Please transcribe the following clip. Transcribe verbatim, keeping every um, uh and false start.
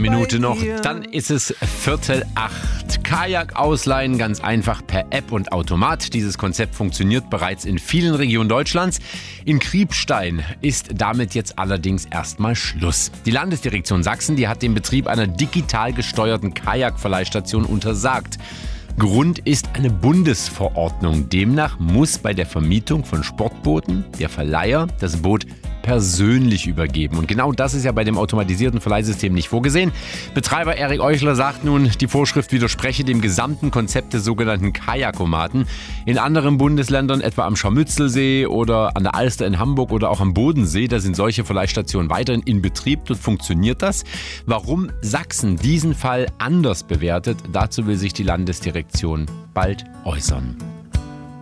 Minute noch, dann ist es Viertel acht. Kajak ausleihen, ganz einfach per App und Automat. Dieses Konzept funktioniert bereits in vielen Regionen Deutschlands. In Kriebstein ist damit jetzt allerdings erstmal Schluss. Die Landesdirektion Sachsen, die hat den Betrieb einer digital gesteuerten Kajakverleihstation untersagt. Grund ist eine Bundesverordnung. Demnach muss bei der Vermietung von Sportbooten der Verleiher das Boot persönlich übergeben. Und genau das ist ja bei dem automatisierten Verleihsystem nicht vorgesehen. Betreiber Erik Euchler sagt nun, die Vorschrift widerspreche dem gesamten Konzept des sogenannten Kajakomaten. In anderen Bundesländern, etwa am Scharmützelsee oder an der Alster in Hamburg oder auch am Bodensee, da sind solche Verleihstationen weiterhin in Betrieb. Dort funktioniert das. Warum Sachsen diesen Fall anders bewertet, dazu will sich die Landesdirektion bald äußern.